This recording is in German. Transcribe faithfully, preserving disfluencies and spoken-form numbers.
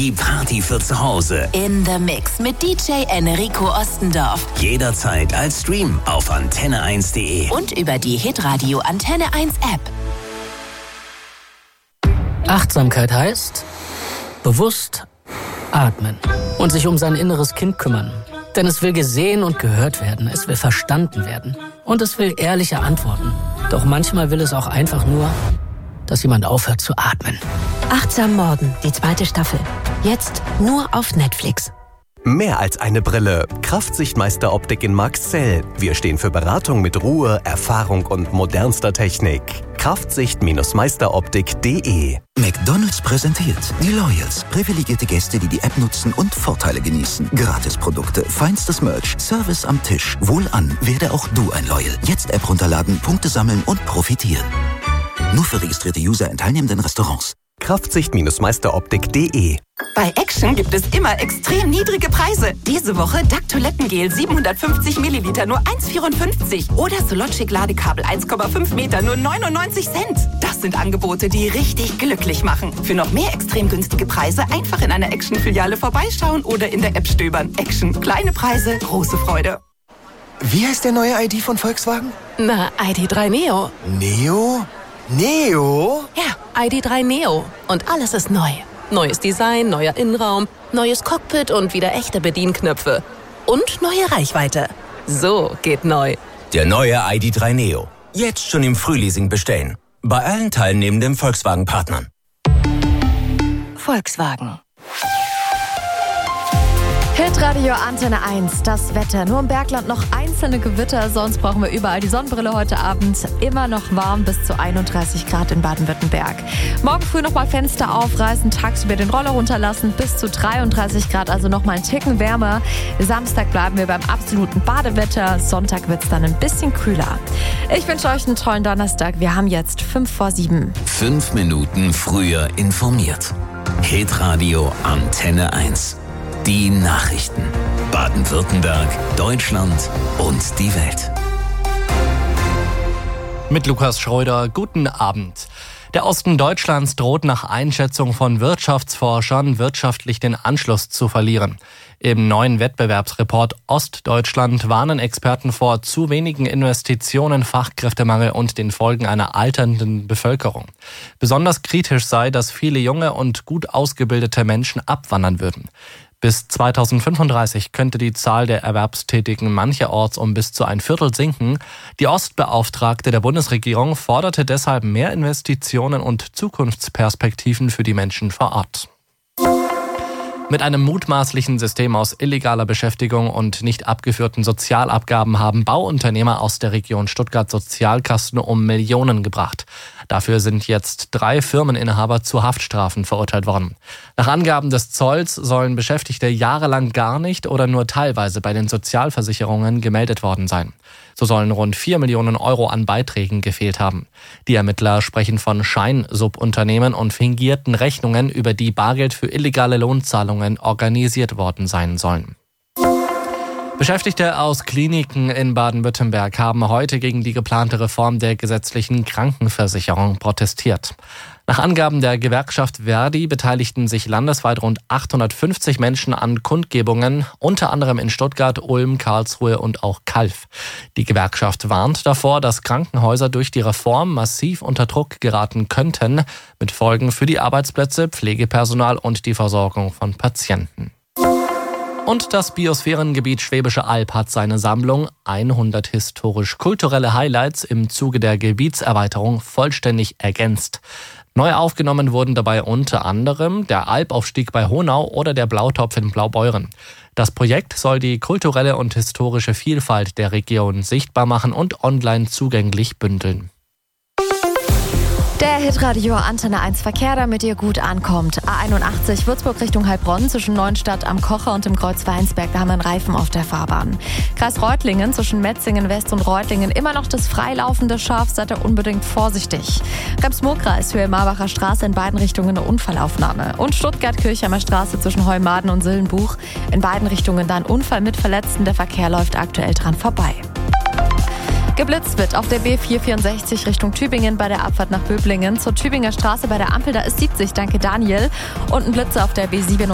Die Party für zu Hause. In the Mix mit D J Enrico Ostendorf. Jederzeit als Stream auf antenne eins punkt de. Und über die Hitradio Antenne eins App. Achtsamkeit heißt bewusst atmen und sich um sein inneres Kind kümmern. Denn es will gesehen und gehört werden, es will verstanden werden und es will ehrliche Antworten. Doch manchmal will es auch einfach nur, dass jemand aufhört zu atmen. Achtsam Morden, die zweite Staffel. Jetzt nur auf Netflix. Mehr als eine Brille. Kraftsichtmeister Optik in Marxzell. Wir stehen für Beratung mit Ruhe, Erfahrung und modernster Technik. Kraftsicht-meisteroptik punkt de. McDonald's präsentiert die Loyals. Privilegierte Gäste, die die App nutzen und Vorteile genießen. Gratisprodukte, feinstes Merch, Service am Tisch. Wohlan, werde auch du ein Loyal. Jetzt App runterladen, Punkte sammeln und profitieren. Nur für registrierte User in teilnehmenden Restaurants. Kraftsicht-meisteroptik punkt de. Bei Action gibt es immer extrem niedrige Preise. Diese Woche Duck Toilettengel siebenhundertfünfzig Milliliter nur eins Komma vierundfünfzig. Oder Sologic Ladekabel eins Komma fünf Meter nur neunundneunzig Cent. Das sind Angebote, die richtig glücklich machen. Für noch mehr extrem günstige Preise einfach in einer Action-Filiale vorbeischauen oder in der App stöbern. Action. Kleine Preise, große Freude. Wie heißt der neue I D von Volkswagen? Na, I D drei Neo. Neo? Neo? Ja, I D drei Neo. Und alles ist neu. Neues Design, neuer Innenraum, neues Cockpit und wieder echte Bedienknöpfe. Und neue Reichweite. So geht neu. Der neue I D drei Neo. Jetzt schon im Frühleasing bestellen. Bei allen teilnehmenden Volkswagen-Partnern. Volkswagen. Hitradio Antenne eins, das Wetter. Nur im Bergland noch einzelne Gewitter, sonst brauchen wir überall die Sonnenbrille heute Abend. Immer noch warm, bis zu einunddreißig Grad in Baden-Württemberg. Morgen früh nochmal Fenster aufreißen, tagsüber den Roller runterlassen, bis zu dreiunddreißig Grad, also nochmal einen Ticken wärmer. Samstag bleiben wir beim absoluten Badewetter, Sonntag wird es dann ein bisschen kühler. Ich wünsche euch einen tollen Donnerstag. Wir haben jetzt fünf vor sieben. Fünf Minuten früher informiert. Hitradio Antenne eins. Die Nachrichten. Baden-Württemberg, Deutschland und die Welt. Mit Lukas Schröder, guten Abend. Der Osten Deutschlands droht nach Einschätzung von Wirtschaftsforschern wirtschaftlich den Anschluss zu verlieren. Im neuen Wettbewerbsreport Ostdeutschland warnen Experten vor zu wenigen Investitionen, Fachkräftemangel und den Folgen einer alternden Bevölkerung. Besonders kritisch sei, dass viele junge und gut ausgebildete Menschen abwandern würden. Bis zweitausendfünfunddreißig könnte die Zahl der Erwerbstätigen mancherorts um bis zu ein Viertel sinken. Die Ostbeauftragte der Bundesregierung forderte deshalb mehr Investitionen und Zukunftsperspektiven für die Menschen vor Ort. Mit einem mutmaßlichen System aus illegaler Beschäftigung und nicht abgeführten Sozialabgaben haben Bauunternehmer aus der Region Stuttgart Sozialkassen um Millionen gebracht. Dafür sind jetzt drei Firmeninhaber zu Haftstrafen verurteilt worden. Nach Angaben des Zolls sollen Beschäftigte jahrelang gar nicht oder nur teilweise bei den Sozialversicherungen gemeldet worden sein. So sollen rund vier Millionen Euro an Beiträgen gefehlt haben. Die Ermittler sprechen von Scheinsubunternehmen und fingierten Rechnungen, über die Bargeld für illegale Lohnzahlungen organisiert worden sein sollen. Beschäftigte aus Kliniken in Baden-Württemberg haben heute gegen die geplante Reform der gesetzlichen Krankenversicherung protestiert. Nach Angaben der Gewerkschaft Verdi beteiligten sich landesweit rund achthundertfünfzig Menschen an Kundgebungen, unter anderem in Stuttgart, Ulm, Karlsruhe und auch Calw. Die Gewerkschaft warnt davor, dass Krankenhäuser durch die Reform massiv unter Druck geraten könnten, mit Folgen für die Arbeitsplätze, Pflegepersonal und die Versorgung von Patienten. Und das Biosphärengebiet Schwäbische Alb hat seine Sammlung hundert historisch-kulturelle Highlights im Zuge der Gebietserweiterung vollständig ergänzt. Neu aufgenommen wurden dabei unter anderem der Albaufstieg bei Honau oder der Blautopf in Blaubeuren. Das Projekt soll die kulturelle und historische Vielfalt der Region sichtbar machen und online zugänglich bündeln. Der Hitradio Antenne eins Verkehr, damit ihr gut ankommt. A einundachtzig Würzburg Richtung Heilbronn zwischen Neuenstadt am Kocher und dem Kreuz Weinsberg. Da haben wir einen Reifen auf der Fahrbahn. Kreis Reutlingen zwischen Metzingen West und Reutlingen immer noch das freilaufende Schaf. Seid ihr unbedingt vorsichtig. Rems-Murr-Kreis Höhe Marbacher Straße in beiden Richtungen eine Unfallaufnahme. Und Stuttgart-Kirchheimer Straße zwischen Heumaden und Sillenbuch. In beiden Richtungen dann Unfall mit Verletzten. Der Verkehr läuft aktuell dran vorbei. Geblitzt wird auf der B vierhundertvierundsechzig Richtung Tübingen bei der Abfahrt nach Böblingen. Zur Tübinger Straße bei der Ampel, da ist siebzig, danke Daniel. Und ein Blitzer auf der B